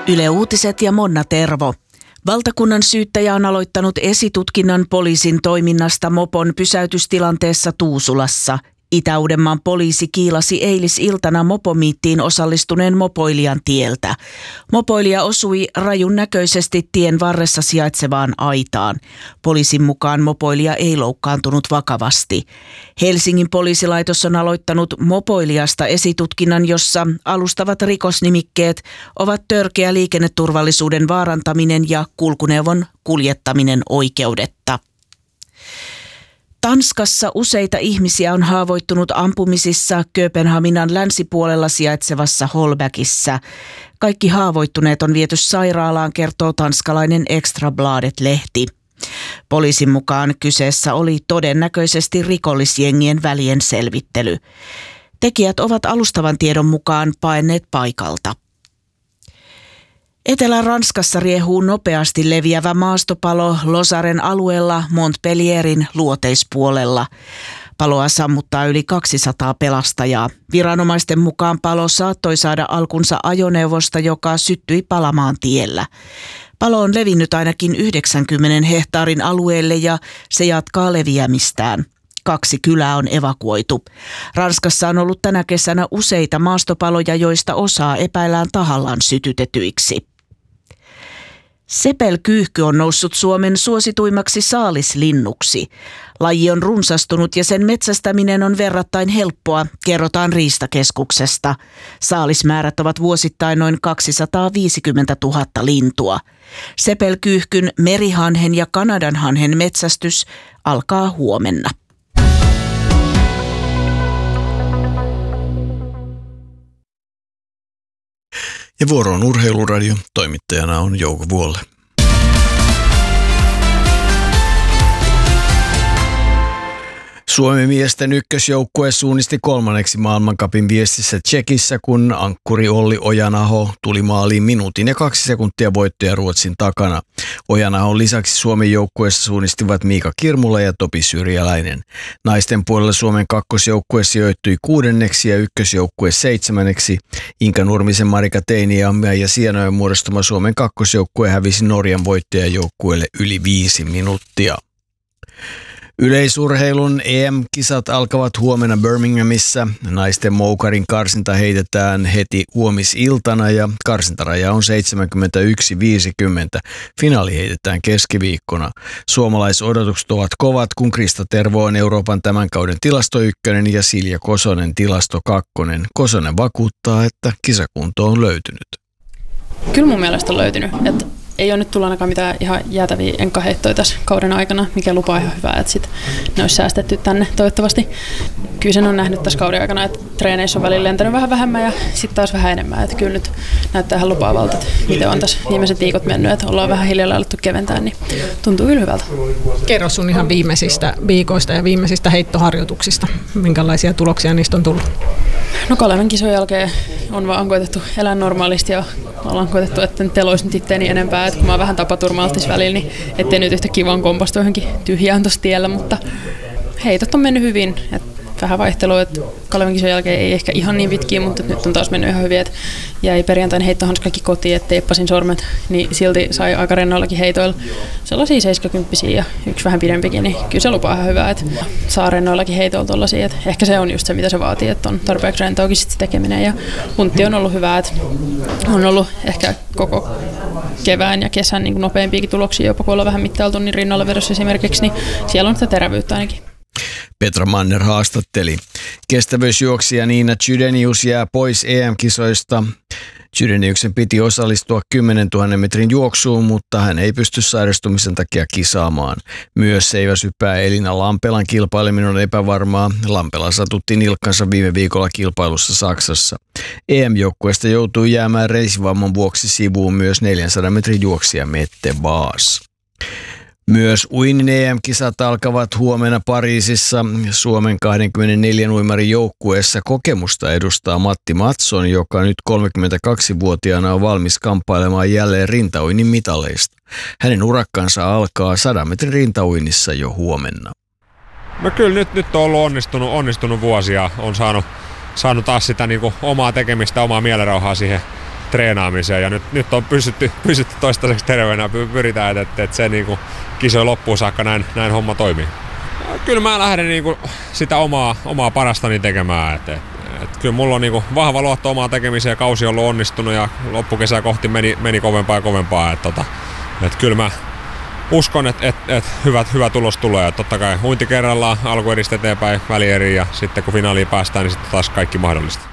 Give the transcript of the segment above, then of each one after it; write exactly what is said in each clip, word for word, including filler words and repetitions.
Yle Uutiset ja Monna Tervo. Valtakunnan syyttäjä on aloittanut esitutkinnan poliisin toiminnasta mopon pysäytystilanteessa Tuusulassa. Itä-Uudenmaan poliisi kiilasi eilisiltana mopomiittiin osallistuneen mopoilijan tieltä. Mopoilija osui rajun näköisesti tien varressa sijaitsevaan aitaan. Poliisin mukaan mopoilija ei loukkaantunut vakavasti. Helsingin poliisilaitos on aloittanut mopoilijasta esitutkinnan, jossa alustavat rikosnimikkeet ovat törkeä liikenneturvallisuuden vaarantaminen ja kulkuneuvon kuljettaminen oikeudetta. Tanskassa useita ihmisiä on haavoittunut ampumisissa Kööpenhaminan länsipuolella sijaitsevassa Holbäkissä. Kaikki haavoittuneet on viety sairaalaan, kertoo tanskalainen Extrabladet-lehti. Poliisin mukaan kyseessä oli todennäköisesti rikollisjengien välien selvittely. Tekijät ovat alustavan tiedon mukaan paenneet paikalta. Etelä-Ranskassa riehuu nopeasti leviävä maastopalo Losaren alueella Montpellierin luoteispuolella. Paloa sammuttaa yli kaksisataa pelastajaa. Viranomaisten mukaan palo saattoi saada alkunsa ajoneuvosta, joka syttyi palamaan tiellä. Palo on levinnyt ainakin yhdeksänkymmentä hehtaarin alueelle ja se jatkaa leviämistään. Kaksi kylää on evakuoitu. Ranskassa on ollut tänä kesänä useita maastopaloja, joista osaa epäillään tahallaan sytytetyiksi. Sepelkyyhky on noussut Suomen suosituimmaksi saalislinnuksi. Laji on runsastunut ja sen metsästäminen on verrattain helppoa, kerrotaan Riistakeskuksesta. Saalismäärät ovat vuosittain noin kaksisataaviisikymmentätuhatta lintua. Sepelkyyhkyn, merihanhen ja kanadanhanhen metsästys alkaa huomenna. Ja vuoro on Urheiluradio. Toimittajana on Jouko Vuolle. Suomen miesten ykkösjoukkue suunnisti kolmanneksi maailmancupin viestissä Tšekissä, kun ankkuri Olli Ojanaho tuli maaliin minuutin ja kaksi sekuntia voittoja Ruotsin takana. Ojanahon lisäksi Suomen joukkueessa suunnistivat Miika Kirmula ja Topi Syrjäläinen. Naisten puolella Suomen kakkosjoukkue sijoittui kuudenneksi ja ykkösjoukkue seitsemänneksi. Inka Nurmisen, Marika Teiniamme ja Sienojen muodostama Suomen kakkosjoukkue hävisi Norjan voittajajoukkueelle yli viisi minuuttia. Yleisurheilun E M-kisat alkavat huomenna Birminghamissa. Naisten moukarin karsinta heitetään heti huomisiltana ja karsintaraja on seitsemänkymmentäyksi viisikymmentä. Finaali heitetään keskiviikkona. Suomalaisodotukset ovat kovat, kun Krista Tervo on Euroopan tämän kauden tilasto ykkönen ja Silja Kosonen tilasto kakkonen. Kosonen vakuuttaa, että kisakunto on löytynyt. Kyllä mun mielestä on löytynyt. Että ei ole nyt tullut ainakaan mitään ihan jäätäviä enkkaheittoja tässä kauden aikana, mikä lupaa ihan hyvää, että sit ne olisi säästetty tänne toivottavasti. Kyllä sen on nähnyt tässä kauden aikana, että treeneissä on välillä lentänyt vähän vähemmän ja sitten taas vähän enemmän. Että kyllä nyt näyttää ihan lupaavalta, että miten on tässä viimeiset viikot mennyt, että ollaan vähän hiljalleen alettu keventää, niin tuntuu kyllä hyvältä. Kerro sun ihan viimeisistä viikoista ja viimeisistä heittoharjoituksista. Minkälaisia tuloksia niistä on tullut? No Kaleven kisojen jälkeen on vaan koetettu elää normaalisti ja ollaan koetettu, että nyt eloisi nyt itteeni enempää, että kun mä oon vähän tapaturma-altis välillä, niin ettei nyt yhtä kivaan kompastu johonkin tyhjään tuossa tiellä, mutta heitot on mennyt hyvin. Että vähän vaihtelua, että Kaleven kisojen jälkeen ei ehkä ihan niin pitkiä, mutta nyt on taas mennyt ihan hyvin, että jäi perjantain heittohanskakin kotiin, että teippasin sormet, niin silti sai aika rennoillakin heitoilla sellaisia seitsemänkymppisiä ja yksi vähän pidempikin, niin kyllä se lupaa ihan hyvää, että saa rennoillakin heitoilla tollaisia, että ehkä se on just se, mitä se vaatii, että on tarpeeksi rentoakin sit se tekeminen ja puntti on ollut hyvä, että on ollut ehkä koko kevään ja kesän niin nopeampiakin tuloksia, jopa kun ollaan vähän mittailtu, niin rinnalla vedossa esimerkiksi, niin siellä on sitä terävyyttä ainakin. Petra Manner haastatteli. Kestävyysjuoksija Niina Chydenius jää pois E M-kisoista. Chydeniuksen piti osallistua kymmenentuhannen metrin juoksuun, mutta hän ei pysty sairastumisen takia kisaamaan. Myös seiväsyppää Elina Lampelan kilpaileminen on epävarmaa. Lampela satutti nilkkansa viime viikolla kilpailussa Saksassa. E M-joukkueesta joutui jäämään reisivamman vuoksi sivuun myös neljänsadan metrin juoksija Mette Vaas. Myös uinnin E M-kisat alkavat huomenna Pariisissa. Suomen kaksikymmentäneljä uimarin joukkueessa kokemusta edustaa Matti Matson, joka nyt kolmekymmentäkaksivuotiaana on valmis kamppailemaan jälleen rintauinnin mitaleista. Hänen urakkansa alkaa sadan metrin rintauinnissa jo huomenna. No kyllä nyt, nyt on ollut onnistunut, onnistunut vuosia. On saanut, saanut taas sitä niin kuin omaa tekemistä, omaa mielenrauhaa siihen treenaamiseen ja nyt, nyt on pysytty, pysytty toistaiseksi terveenä ja pyritään, että, että se niin kuin kisojen loppuun saakka näin, näin homma toimii. Kyllä mä lähden niin kuin sitä omaa, omaa parastani tekemään. Että, että kyllä mulla on niin kuin vahva luotto omaan tekemiseen ja kausi on ollut onnistunut ja loppukesää kohti meni, meni kovempaa ja kovempaa. Että, että, että kyllä mä uskon, että, että, että hyvä, hyvä tulos tulee. Että totta kai uinti kerrallaan, alkueristä eteenpäin, välieriin ja sitten kun finaaliin päästään, niin sitten taas kaikki mahdollista.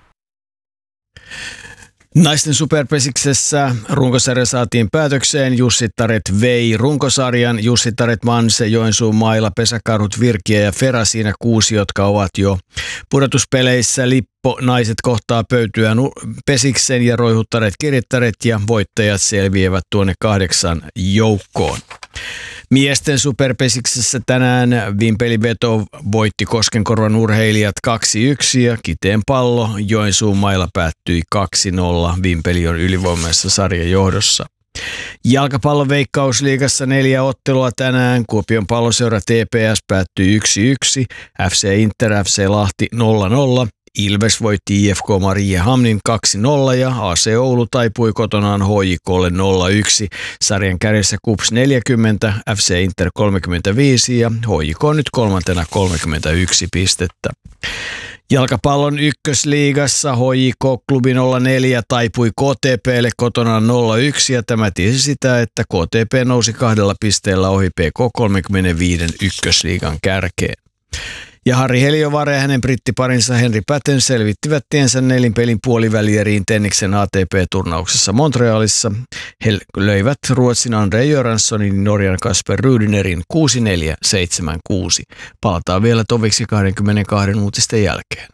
Naisten superpesiksessä runkosarja saatiin päätökseen. Jussittaret vei runkosarjan. Jussittaret Manse, Joensuun Maila, Pesäkarhut, Virkiä ja Fera siinä kuusi, jotka ovat jo pudotuspeleissä. Lippo naiset kohtaa pöytyä Pesiksen ja Roihuttaret Kirittäret ja voittajat selviävät tuonne kahdeksan joukkoon. Miesten superpesiksessä tänään Vimpeli-veto voitti Koskenkorvan urheilijat kaksi yksi ja Kiteen pallo Joensuun Mailla päättyi kaksi nolla. Vimpeli on ylivoimaisessa sarjan johdossa. Jalkapallon Veikkausliigassa neljä ottelua tänään. Kuopion palloseura T P S päättyi yksi yksi. F C Inter F C Lahti nolla nolla. Ilves voitti I F K Mariehamnin kaksi nolla ja A C Oulu taipui kotonaan H J K:lle nolla yksi. Sarjan kärjessä K U P S neljäkymmentä, F C Inter kolmekymmentäviisi ja H J K nyt kolmantena kolmekymmentäyksi pistettä. Jalkapallon ykkösliigassa H J K-klubi nolla neljä taipui K T P:lle kotonaan nolla yksi ja tämä tiesi sitä, että K T P nousi kahdella pisteellä ohi P K kolmekymmentäviisi ykkösliigan kärkeen. Ja Harri Heliövaara ja hänen brittiparinsa Henri Patten selvittivät tiensä nelinpelin puolivälieriin Tenniksen A T P-turnauksessa Montrealissa. He löivät Ruotsin Andre Göranssonin ja Norjan Kasper Rüdinerin kuusi neljä seitsemän kuusi. Palataan vielä toviksi kaksikymmentäkaksi uutisten jälkeen.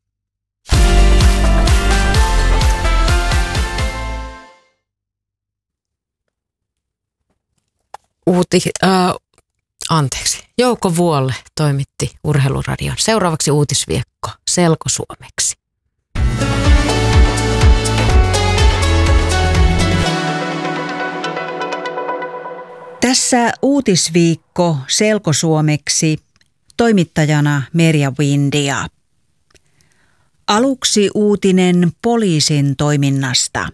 Uuti... Uh... Anteeksi. Jouko Vuolle toimitti Urheiluradion. Seuraavaksi uutisviekko selkosuomeksi. Tässä uutisviikko selkosuomeksi, toimittajana Merja Windia. Aluksi uutinen poliisin toiminnasta.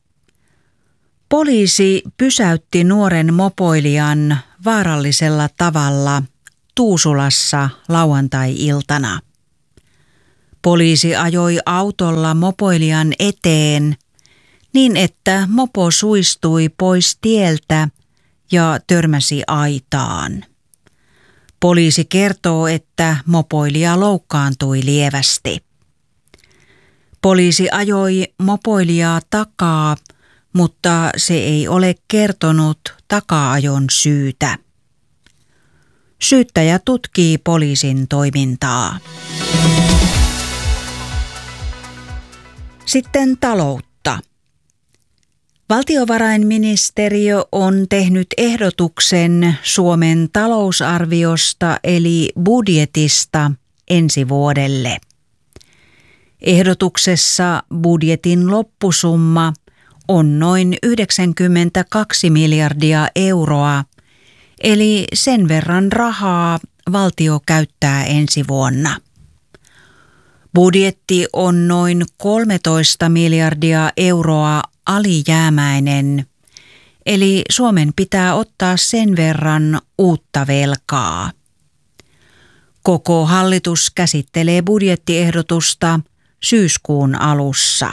Poliisi pysäytti nuoren mopoilijan vaarallisella tavalla Tuusulassa lauantai-iltana. Poliisi ajoi autolla mopoilijan eteen niin, että mopo suistui pois tieltä ja törmäsi aitaan. Poliisi kertoo, että mopoilija loukkaantui lievästi. Poliisi ajoi mopoilijaa takaa, mutta se ei ole kertonut taka-ajon syytä. Syyttäjä tutkii poliisin toimintaa. Sitten taloutta. Valtiovarainministeriö on tehnyt ehdotuksen Suomen talousarviosta eli budjetista ensi vuodelle. Ehdotuksessa budjetin loppusumma on noin yhdeksänkymmentäkaksi miljardia euroa, eli sen verran rahaa valtio käyttää ensi vuonna. Budjetti on noin kolmetoista miljardia euroa alijäämäinen, eli Suomen pitää ottaa sen verran uutta velkaa. Koko hallitus käsittelee budjettiehdotusta syyskuun alussa.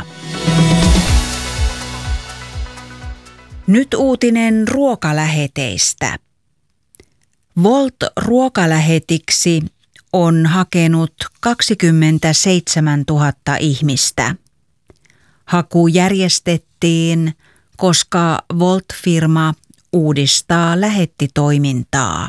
Nyt uutinen ruokaläheteistä. Volt-ruokalähetiksi on hakenut kaksikymmentäseitsemäntuhatta ihmistä. Haku järjestettiin, koska Volt-firma uudistaa lähettitoimintaa.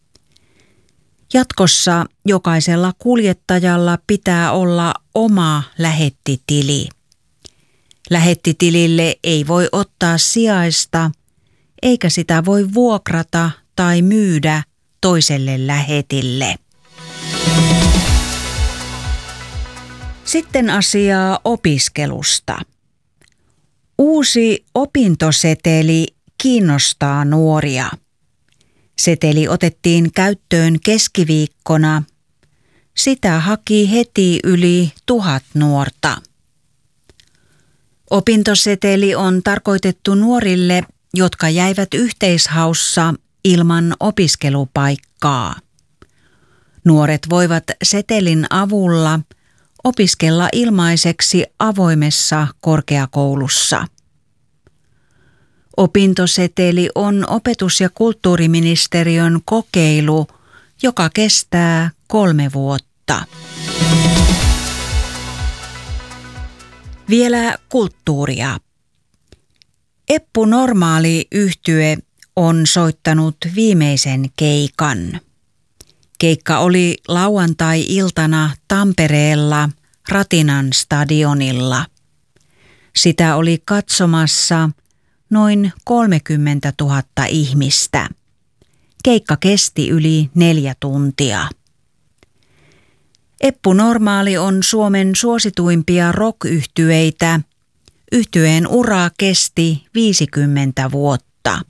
Jatkossa jokaisella kuljettajalla pitää olla oma lähettitili. Lähettitilille ei voi ottaa sijaista, eikä sitä voi vuokrata tai myydä toiselle lähetille. Sitten asiaa opiskelusta. Uusi opintoseteli kiinnostaa nuoria. Seteli otettiin käyttöön keskiviikkona. Sitä haki heti yli tuhat nuorta. Opintoseteli on tarkoitettu nuorille, jotka jäivät yhteishaussa ilman opiskelupaikkaa. Nuoret voivat setelin avulla opiskella ilmaiseksi avoimessa korkeakoulussa. Opintoseteli on opetus- ja kulttuuriministeriön kokeilu, joka kestää kolme vuotta. Vielä kulttuuria. Eppu Normaali-yhtye on soittanut viimeisen keikan. Keikka oli lauantai-iltana Tampereella Ratinan stadionilla. Sitä oli katsomassa noin kolmekymmentätuhatta ihmistä. Keikka kesti yli neljä tuntia. Eppu Normaali on Suomen suosituimpia rock-yhtyeitä. Yhtyeen ura kesti viisikymmentä vuotta.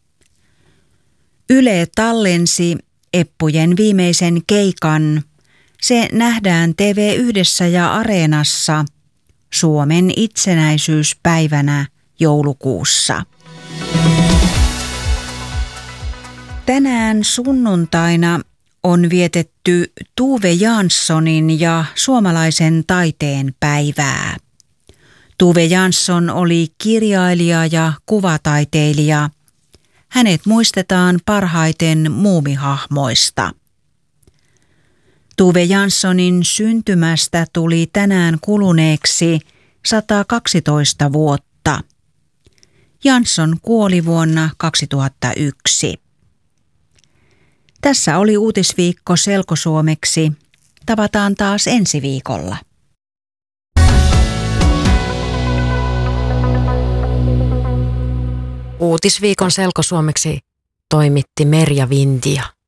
Yle tallensi Eppujen viimeisen keikan. Se nähdään T V yhdessä ja Areenassa Suomen itsenäisyyspäivänä joulukuussa. Tänään sunnuntaina on vietetty Tove Janssonin ja suomalaisen taiteen päivää. Tove Jansson oli kirjailija ja kuvataiteilija. Hänet muistetaan parhaiten muumihahmoista. Tove Janssonin syntymästä tuli tänään kuluneeksi sata kaksitoista vuotta. Jansson kuoli vuonna kaksituhattayksi. Tässä oli uutisviikko selkosuomeksi. Tavataan taas ensi viikolla. Uutisviikon selkosuomeksi toimitti Merja Vintia.